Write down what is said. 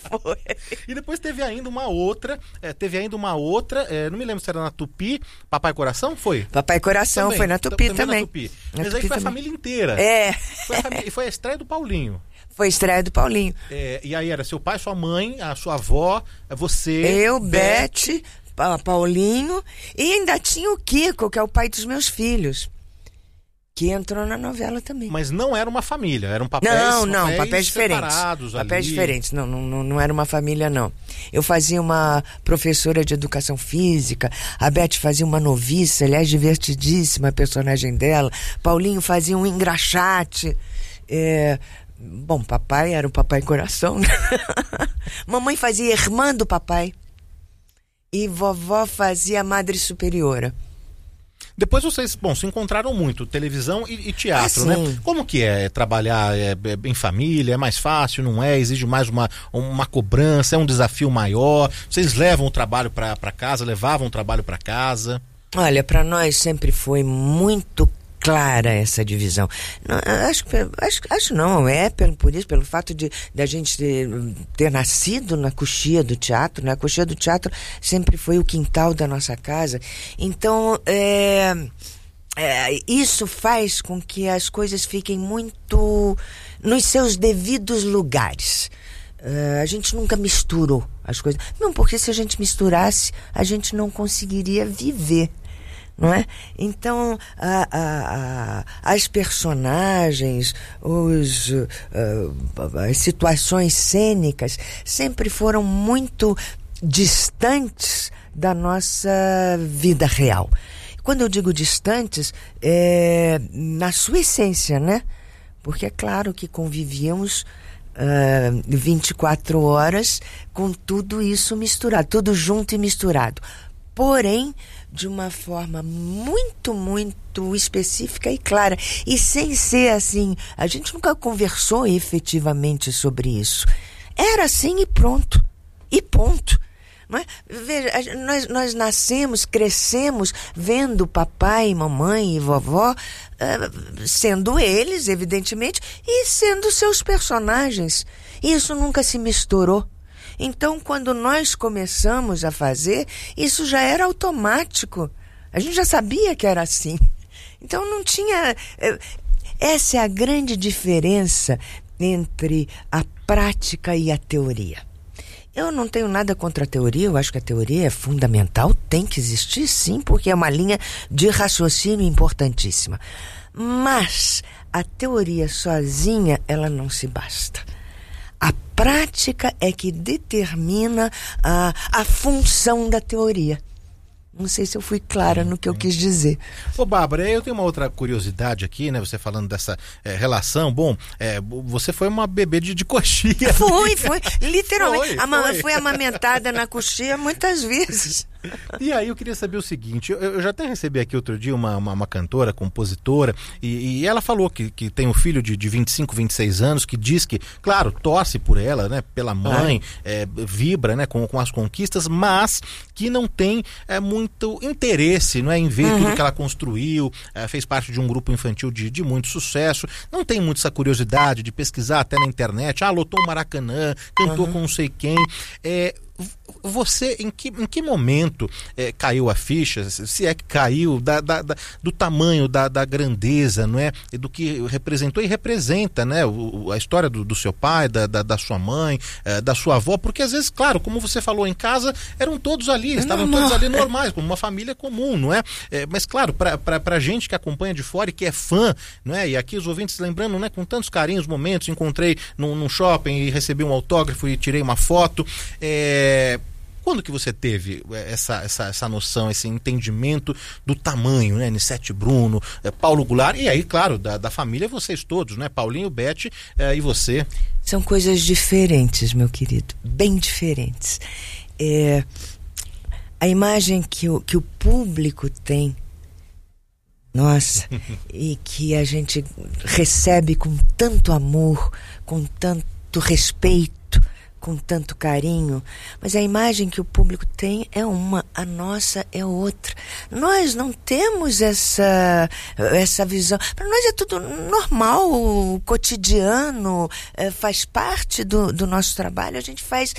Foi. E depois teve ainda uma outra, não me lembro se era na Tupi, Papai Coração, foi? Papai Coração Também, foi na Tupi também. Na Tupi. Na Mas Tupi aí foi também. a família inteira. E foi a estreia do Paulinho. Foi a estreia do Paulinho. E aí era seu pai, sua mãe, a sua avó, você... Eu, Beth, Paulinho, e ainda tinha o Kiko, que é o pai dos meus filhos, que entrou na novela também. Mas não era uma família, eram papéis papéis diferentes. Papéis diferentes, não era uma família, não. Eu fazia uma professora de educação física, a Beth fazia uma noviça, aliás, divertidíssima a personagem dela, Paulinho fazia um engraxate, bom, papai era o Papai Coração, né? Mamãe fazia irmã do papai e vovó fazia a Madre Superiora. Depois vocês, se encontraram muito, televisão e teatro, né? Como que é trabalhar em família? É mais fácil, não é? Exige mais uma cobrança, é um desafio maior? Vocês levam o trabalho para casa, levavam o trabalho para casa? Olha, para nós sempre foi muito clara essa divisão. Não, acho não, pelo fato de a gente ter nascido na coxia do teatro, né? A coxia do teatro sempre foi o quintal da nossa casa. Então, isso faz com que as coisas fiquem muito nos seus devidos lugares. A gente nunca misturou as coisas. Não, porque se a gente misturasse, a gente não conseguiria viver. Não é? Então, as personagens, as situações cênicas sempre foram muito distantes da nossa vida real. Quando eu digo distantes, na sua essência, né? Porque é claro que convivíamos 24 horas com tudo isso misturado, tudo junto e misturado. Porém, de uma forma muito, muito específica e clara. E sem ser assim, a gente nunca conversou efetivamente sobre isso. Era assim e pronto. E ponto. Não é? Veja, nós nascemos, crescemos vendo papai, mamãe e vovó, sendo eles, evidentemente, e sendo seus personagens. Isso nunca se misturou. Então, quando nós começamos a fazer, isso já era automático. A gente já sabia que era assim. Então, não tinha... Essa é a grande diferença entre a prática e a teoria. Eu não tenho nada contra a teoria, eu acho que a teoria é fundamental, tem que existir sim, porque é uma linha de raciocínio importantíssima. Mas a teoria sozinha, ela não se basta. A prática é que determina a função da teoria. Não sei se eu fui clara no que eu quis dizer. Ô, Bárbara, eu tenho uma outra curiosidade aqui, né? Você falando dessa relação. Bom, você foi uma bebê de coxia. Foi. Literalmente. Fui amamentada na coxia muitas vezes. E aí eu queria saber o seguinte, eu já até recebi aqui outro dia uma cantora, compositora, e ela falou que tem um filho de 25, 26 anos, que diz que, claro, torce por ela, né, pela mãe, vibra, né, com as conquistas, mas que não tem muito interesse, não é, em ver tudo que ela construiu, fez parte de um grupo infantil de muito sucesso, não tem muito essa curiosidade de pesquisar até na internet, lotou o Maracanã, cantou com não sei quem. Você, em que momento caiu a ficha, se é que caiu, do tamanho, da grandeza, não é? Do que representou e representa, né? A história do seu pai, da sua mãe, da sua avó, porque às vezes, claro, como você falou, em casa eram todos ali, estavam todos ali normais, como uma família comum, não é? Mas claro, pra gente que acompanha de fora e que é fã, não é? E aqui os ouvintes lembrando, né, com tantos carinhos, momentos, encontrei num shopping e recebi um autógrafo e tirei uma foto, quando que você teve essa noção, esse entendimento do tamanho, né? Nissete Bruno, Paulo Goulart, e aí, claro, da família, vocês todos, né? Paulinho, Beth e você. São coisas diferentes, meu querido, bem diferentes. A imagem que o público tem, nossa, e que a gente recebe com tanto amor, com tanto respeito, com tanto carinho, mas a imagem que o público tem é uma, a nossa é outra. Nós não temos essa visão. Para nós é tudo normal, cotidiano, faz parte do nosso trabalho, a gente faz